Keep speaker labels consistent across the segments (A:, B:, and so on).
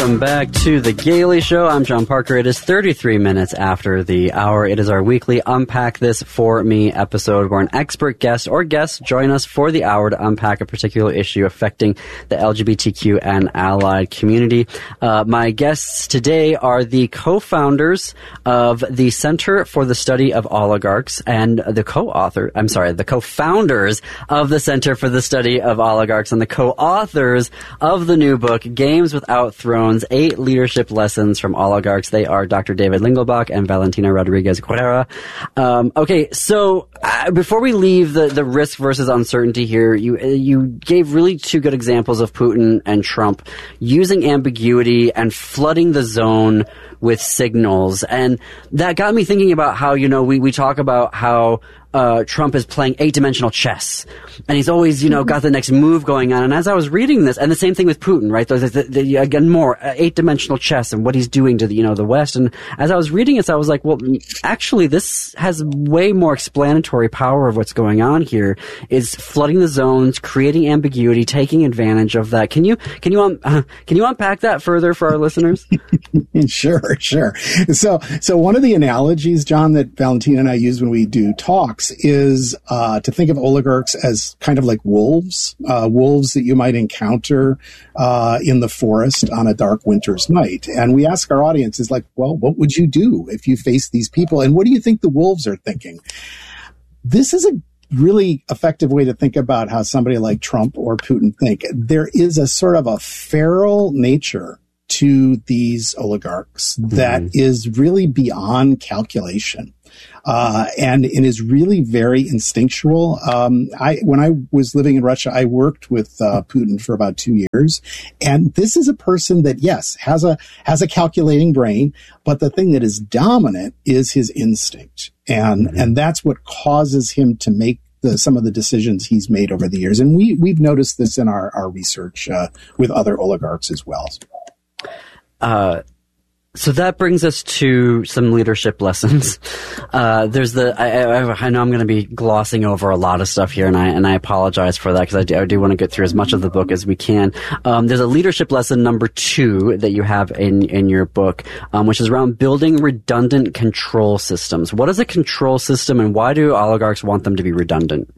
A: Welcome back to The Gailey Show. I'm John Parker. It is 33 minutes after the hour. It is our weekly Unpack This For Me episode where an expert guest or guests join us for the hour to unpack a particular issue affecting the LGBTQ and allied community. My guests today are the co-founders of the Center for the Study of Oligarchs and the co-founders of the Center for the Study of Oligarchs and the co-authors of the new book, Games Without Thrones, 8 Leadership Lessons from Oligarchs. They are Dr. David Lingelbach and Valentina Rodriguez Correa. Okay, so before we leave the risk versus uncertainty here, you gave really 2 good examples of Putin and Trump using ambiguity and flooding the zone with signals. And that got me thinking about how, we talk about how Trump is playing 8-dimensional chess, and he's always, got the next move going on. And as I was reading this, and the same thing with Putin, right? There's again more 8-dimensional chess and what he's doing to the West. And as I was reading this, I was like, well, actually, this has way more explanatory power of what's going on here. Is flooding the zones, creating ambiguity, taking advantage of that. Can you unpack that further for our listeners?
B: Sure. So one of the analogies, John, that Valentina and I use when we do talks is to think of oligarchs as kind of like wolves that you might encounter in the forest on a dark winter's night. And we ask our audiences, like, well, what would you do if you faced these people? And what do you think the wolves are thinking? This is a really effective way to think about how somebody like Trump or Putin think. There is a sort of a feral nature to these oligarchs that is really beyond calculation. And it is really very instinctual. When I was living in Russia, I worked with Putin for about 2 years. And this is a person that, yes, has a calculating brain, but the thing that is dominant is his instinct. And that's what causes him to make some of the decisions he's made over the years. And we've noticed this in our research with other oligarchs as well.
A: So that brings us to some leadership lessons. There's I know I'm going to be glossing over a lot of stuff here, and I apologize for that because I do want to get through as much of the book as we can. There's a leadership lesson number 2 that you have in your book, which is around building redundant control systems. What is a control system, and why do oligarchs want them to be redundant?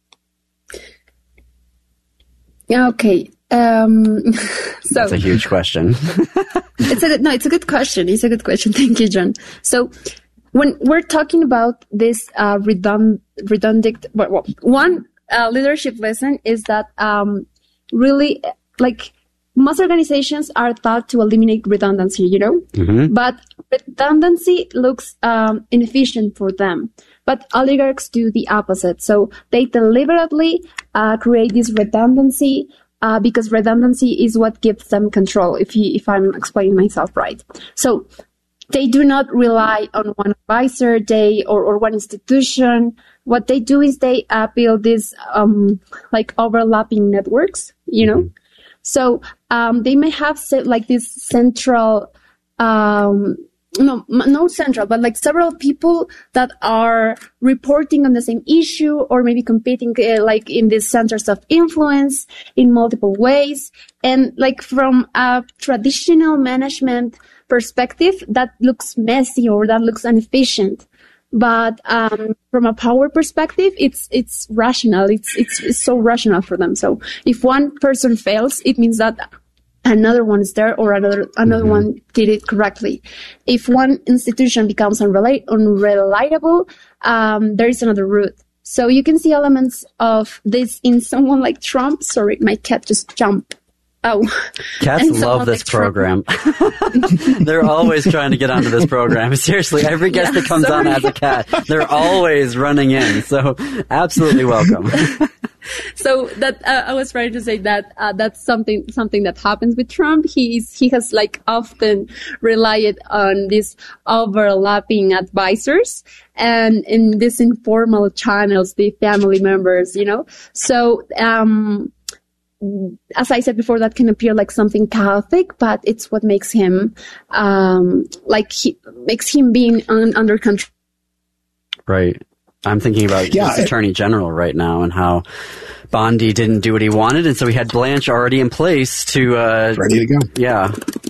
C: Yeah, okay. So
A: that's a huge question.
C: It's a good question. It's a good question. Thank you, John. So when we're talking about this redundant, one leadership lesson is that really, like, most organizations are thought to eliminate redundancy, but redundancy looks inefficient for them. But oligarchs do the opposite. So they deliberately create this redundancy because redundancy is what gives them control, if I'm explaining myself right. So they do not rely on one advisor or one institution. What they do is they build these like overlapping networks, So they may have like this central no central, but like several people that are reporting on the same issue or maybe competing like in these centers of influence in multiple ways. And like from a traditional management perspective, that looks messy or that looks inefficient. But from a power perspective, it's rational. It's so rational for them. So if one person fails, it means that another one is there or another one did it correctly. If one institution becomes unreliable, there is another route. So you can see elements of this in someone like Trump. Sorry, my cat just jumped. Oh,
A: cats love this program. They're always trying to get onto this program. Seriously, every guest that comes on has a cat. They're always running in. So absolutely welcome.
C: So that I was trying to say that that's something that happens with Trump. He has like often relied on these overlapping advisors and in these informal channels, the family members, So as I said before, that can appear like something chaotic, but it's what makes him makes him being under control.
A: Right. I'm thinking about his Attorney General right now and how Bondi didn't do what he wanted, and so he had Blanche already in place to
B: ready to go.
A: Yeah.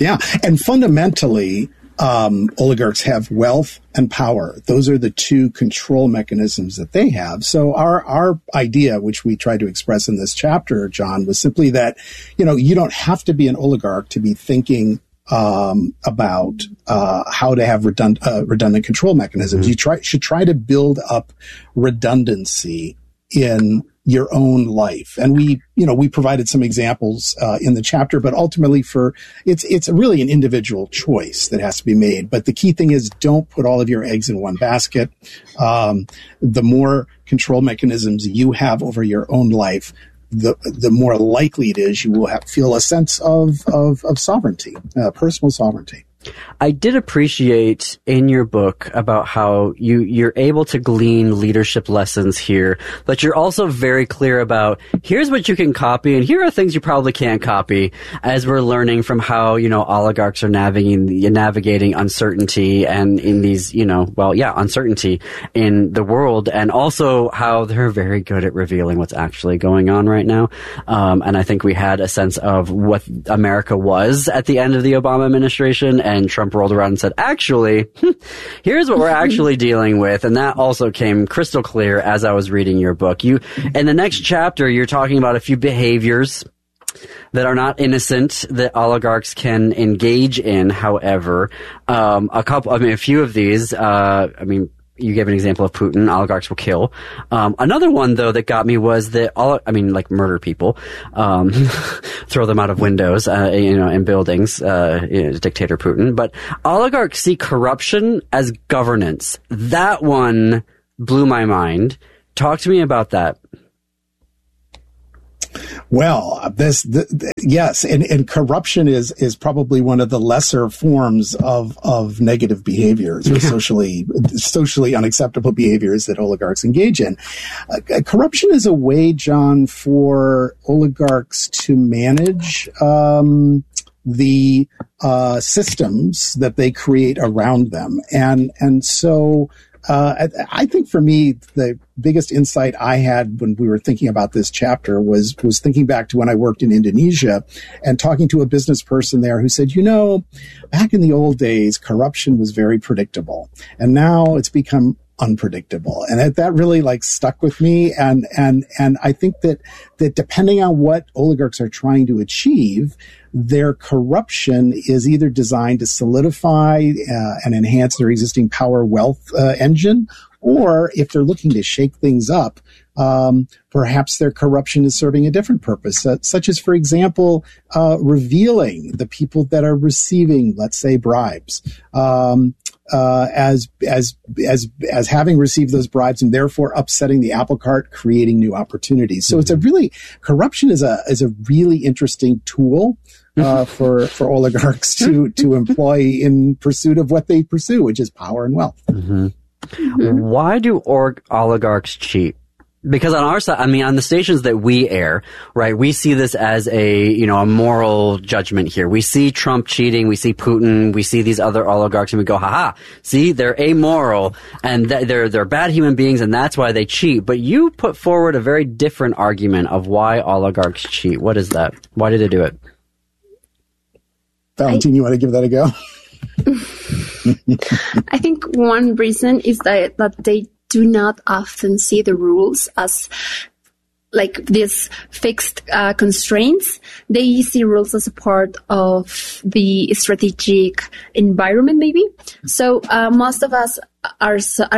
B: Yeah. And fundamentally, oligarchs have wealth and power. Those are the two control mechanisms that they have. So our idea, which we tried to express in this chapter, John, was simply that, you don't have to be an oligarch to be thinking about how to have redundant control mechanisms. You should try to build up redundancy in your own life. And we provided some examples in the chapter, but ultimately it's really an individual choice that has to be made. But the key thing is, don't put all of your eggs in one basket. The more control mechanisms you have over your own life, the more likely it is you will feel a sense of sovereignty, personal sovereignty.
A: I did appreciate in your book about how you're able to glean leadership lessons here, but you're also very clear about here's what you can copy and here are things you probably can't copy, as we're learning from how, oligarchs are navigating uncertainty and in these, uncertainty in the world, and also how they're very good at revealing what's actually going on right now. And I think we had a sense of what America was at the end of the Obama administration, and Trump rolled around and said, actually, here's what we're actually dealing with. And that also came crystal clear as I was reading your book. In the next chapter, you're talking about a few behaviors that are not innocent that oligarchs can engage in. However, a few of these, you gave an example of Putin. Oligarchs will kill. Another one, though, that got me was that murder people, throw them out of windows, in buildings, dictator Putin. But oligarchs see corruption as governance. That one blew my mind. Talk to me about that.
B: Well, yes, and corruption is probably one of the lesser forms of negative behaviors or socially unacceptable behaviors that oligarchs engage in. Corruption is a way, John, for oligarchs to manage the systems that they create around them, and so. I think for me, the biggest insight I had when we were thinking about this chapter was thinking back to when I worked in Indonesia and talking to a business person there who said, back in the old days, corruption was very predictable, and now it's become unpredictable. And that really stuck with me. And I think that depending on what oligarchs are trying to achieve, their corruption is either designed to solidify and enhance their existing power wealth engine, or if they're looking to shake things up, perhaps their corruption is serving a different purpose, such as, for example, revealing the people that are receiving, let's say, bribes, as having received those bribes and therefore upsetting the apple cart, creating new opportunities. So corruption is a really interesting tool for oligarchs to employ in pursuit of what they pursue, which is power and wealth.
A: Mm-hmm. Why do oligarchs cheat? Because on our side, on the stations that we air, right, we see this as a moral judgment here. We see Trump cheating, we see Putin, we see these other oligarchs, and we go, haha, see, they're amoral, and they're bad human beings, and that's why they cheat. But you put forward a very different argument of why oligarchs cheat. What is that? Why do they do it?
B: Valentine, you want to give that a go?
C: I think one reason is that they do not often see the rules as these fixed constraints. They see rules as a part of the strategic environment, maybe. So most of us are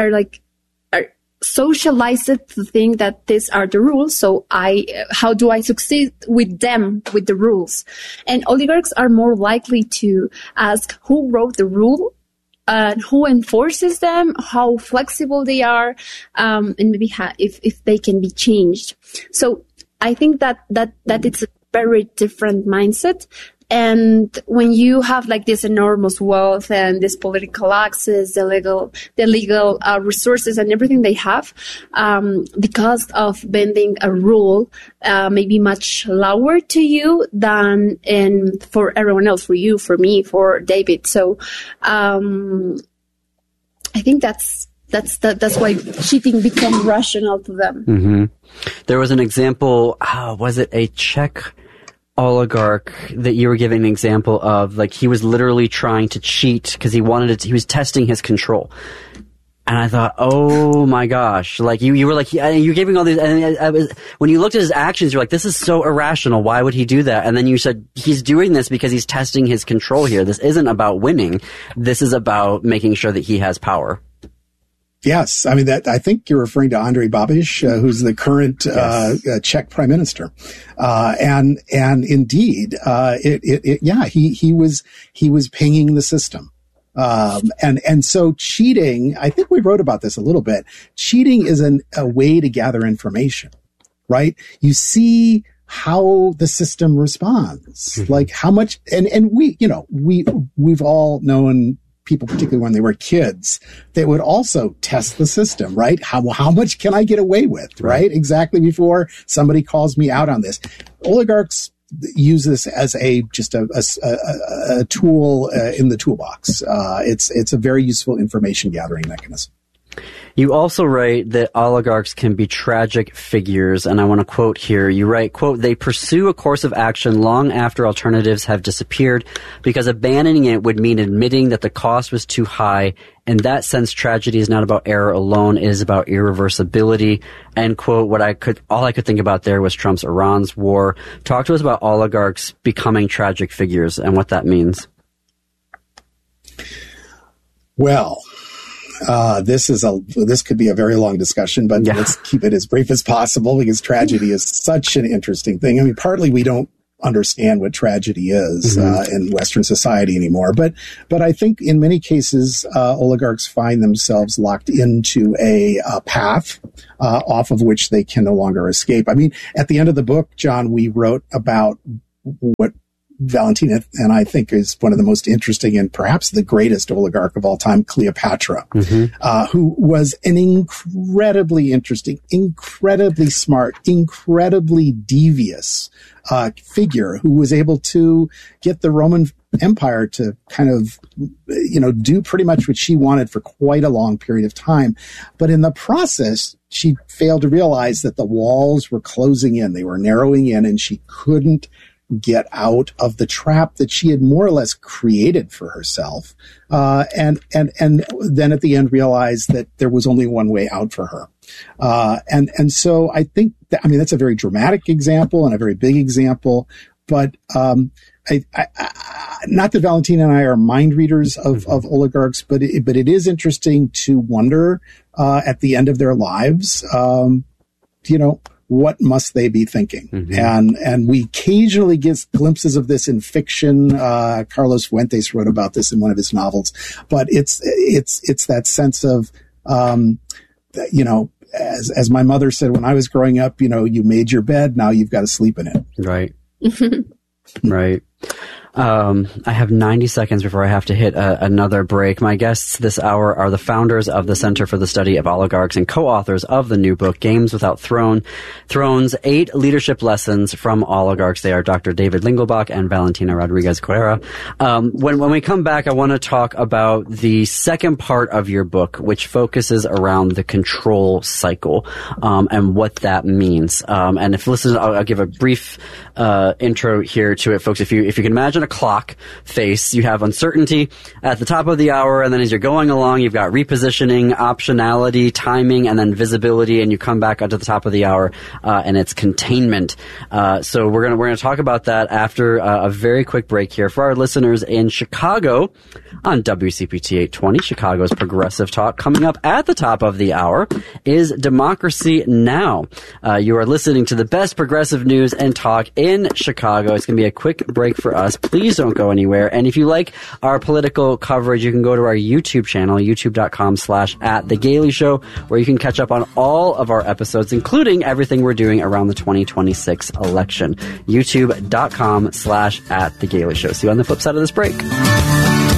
C: socialized to think that these are the rules. So how do I succeed with them, with the rules? And oligarchs are more likely to ask who wrote the rule, who enforces them, how flexible they are, and maybe if they can be changed. So I think that it's a very different mindset. And when you have this enormous wealth and this political access, the legal resources and everything they have, the cost of bending a rule may be much lower to you than for everyone else, for you, for me, for David. So I think that's why cheating becomes rational to them.
A: Mm-hmm. There was an example. Was it a Czech oligarch that you were giving an example of, like he was literally trying to cheat because he was testing his control. And I thought, oh my gosh, like you were like, you're giving all these, and when you looked at his actions, you're like, this is so irrational. Why would he do that? And then you said, he's doing this because he's testing his control here. This isn't about winning. This is about making sure that he has power.
B: Yes. I mean, I think you're referring to Andrej Babiš, who's the current, Czech prime minister. And indeed, he was pinging the system. And so cheating, I think we wrote about this a little bit. Cheating is a way to gather information, right? You see how the system responds, like how much, and we've all known people, particularly when they were kids, that would also test the system, right? How much can I get away with, right? Exactly before somebody calls me out on this. Oligarchs use this as a tool in the toolbox. It's a very useful information gathering mechanism.
A: You also write that oligarchs can be tragic figures, and I want to quote here. You write, quote, "They pursue a course of action long after alternatives have disappeared because abandoning it would mean admitting that the cost was too high. In that sense, tragedy is not about error alone, it is about irreversibility." End quote. All I could think about there was Trump's Iran's war. Talk to us about oligarchs becoming tragic figures and what that means.
B: Well, this could be a very long discussion, but let's keep it as brief as possible because tragedy is such an interesting thing. I mean, partly we don't understand what tragedy is in Western society anymore, but I think in many cases oligarchs find themselves locked into a path off of which they can no longer escape. I mean, at the end of the book, John, we wrote about what Valentina and I think is one of the most interesting and perhaps the greatest oligarch of all time, Cleopatra, who was an incredibly interesting, incredibly smart, incredibly devious figure who was able to get the Roman Empire to kind of, do pretty much what she wanted for quite a long period of time. But in the process, she failed to realize that the walls were closing in. They were narrowing in, and she couldn't get out of the trap that she had more or less created for herself. And then at the end realized that there was only one way out for her. And so I think that's a very dramatic example and a very big example, but, not that Valentina and I are mind readers of oligarchs, but it is interesting to wonder, at the end of their lives, what must they be thinking? And we occasionally get glimpses of this in fiction. Carlos Fuentes wrote about this in one of his novels, but it's that sense of, as my mother said when I was growing up, you made your bed, now you've got to sleep in it.
A: Right. Right. I have 90 seconds before I have to hit another break. My guests this hour are the founders of the Center for the Study of Oligarchs and co-authors of the new book, Games Without Thrones, 8 Leadership Lessons from Oligarchs. They are Dr. David Lingelbach and Valentina Rodriguez Correa. When we come back, I want to talk about the second part of your book, which focuses around the control cycle, and what that means. And if listeners, I'll give a brief intro here to it, folks. If you can imagine a clock face, you have uncertainty at the top of the hour, and then as you're going along, you've got repositioning, optionality, timing, and then visibility, and you come back onto the top of the hour, and it's containment. So we're gonna talk about that after a very quick break here. For our listeners in Chicago on WCPT 820, Chicago's Progressive Talk, coming up at the top of the hour is Democracy Now! You are listening to the best progressive news and talk in Chicago. It's going to be a quick break for us. Please don't go anywhere. And if you like our political coverage, you can go to our YouTube channel, youtube.com/@TheGailey where you can catch up on all of our episodes, including everything we're doing around the 2026 election. youtube.com/@TheGailey See you on the flip side of this break.